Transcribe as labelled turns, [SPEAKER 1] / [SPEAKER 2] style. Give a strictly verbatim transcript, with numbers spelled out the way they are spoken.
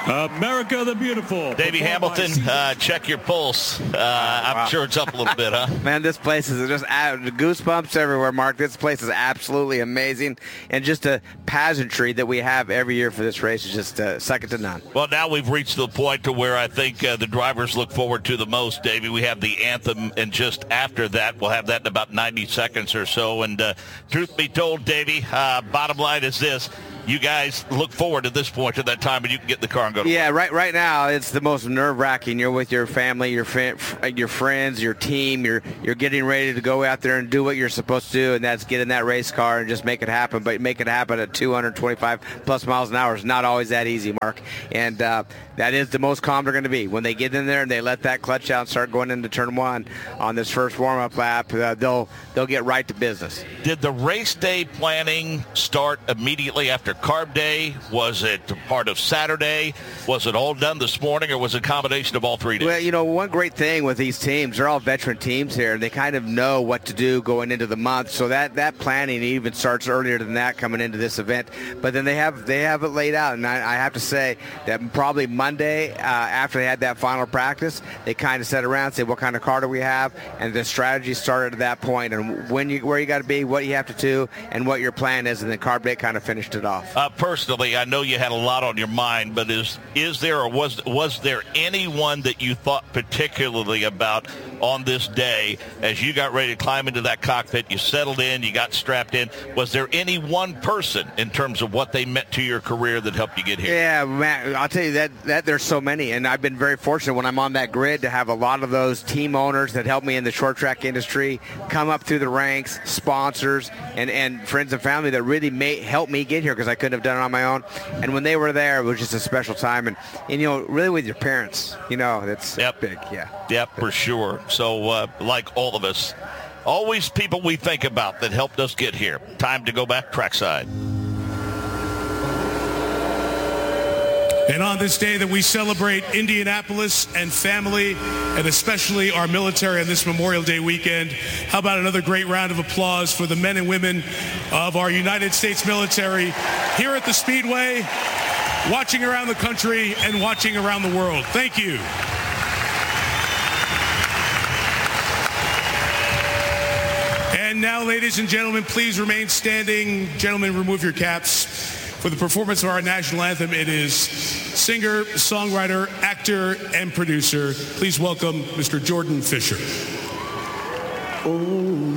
[SPEAKER 1] America the Beautiful.
[SPEAKER 2] Davey Hamilton, uh, check your pulse. Uh, I'm wow. sure it's up a little bit, huh?
[SPEAKER 3] Man, this place is just goosebumps everywhere, Mark. This place is absolutely amazing. And just a pageantry that we have every year for this race is just uh, second to none.
[SPEAKER 2] Well, now we've reached the point to where I think uh, the drivers look forward to the most, Davey. We have the anthem, and just after that, we'll have that in about ninety seconds or so. And uh, truth be told, Davey, uh, bottom line is this. You guys look forward to this point to that time when you can get in the car and go to
[SPEAKER 3] Yeah,
[SPEAKER 2] work.
[SPEAKER 3] right right now it's the most nerve-wracking. You're with your family, your your friends, your team. You're you're getting ready to go out there and do what you're supposed to do, and that's get in that race car and just make it happen. But make it happen at two hundred twenty-five plus miles an hour is not always that easy, Mark. And uh, that is the most calm they're going to be. When they get in there and they let that clutch out and start going into turn one on this first warm-up lap, uh, they'll they'll get right to business.
[SPEAKER 2] Did the race day planning start immediately after Carb Day? Was it part of Saturday? Was it all done this morning, or was it a combination of all three days?
[SPEAKER 3] Well, you know, one great thing with these teams, they're all veteran teams here, and they kind of know what to do going into the month. So that, that planning even starts earlier than that coming into this event. But then they have they have it laid out, and I, I have to say that probably Monday, uh, after they had that final practice, they kind of sat around and said, what kind of car do we have? And the strategy started at that point, and when you where you got to be, what you have to do, and what your plan is, and then Carb Day kind of finished it off.
[SPEAKER 2] Uh, personally, I know you had a lot on your mind, but is is there or was was there anyone that you thought particularly about on this day as you got ready to climb into that cockpit, you settled in, you got strapped in? Was there any one person in terms of what they meant to your career that helped you get here?
[SPEAKER 3] Yeah, man, I'll tell you that, that there's so many, and I've been very fortunate when I'm on that grid to have a lot of those team owners that help me in the short track industry come up through the ranks, sponsors, and, and friends and family that really may help me get here because I couldn't have done it on my own. And when they were there, it was just a special time. And, and you know, really with your parents, you know, that's
[SPEAKER 2] yep.
[SPEAKER 3] big. Yeah.
[SPEAKER 2] Yep, for sure. So, uh, like all of us, always people we think about that helped us get here. Time to go back trackside.
[SPEAKER 4] And on this day that we celebrate Indianapolis and family, and especially our military on this Memorial Day weekend, how about another great round of applause for the men and women of our United States military here at the Speedway, watching around the country and watching around the world. Thank you. And now, ladies and gentlemen, please remain standing. Gentlemen, remove your caps. For the performance of our national anthem, it is singer, songwriter, actor, and producer. Please welcome Mister Jordan Fisher.
[SPEAKER 5] Oh.